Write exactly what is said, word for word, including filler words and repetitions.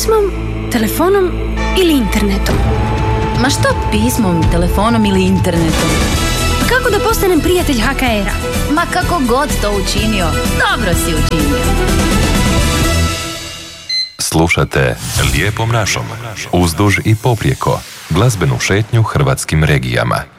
Pismom, telefonom ili internetom? Ma što pismom, telefonom ili internetom? Kako da postanem prijatelj ha ka era? Ma kako god to učinio, dobro si učinio. Slušate Lijepom našom, uzduž i poprijeko, glazbenu šetnju hrvatskim regijama.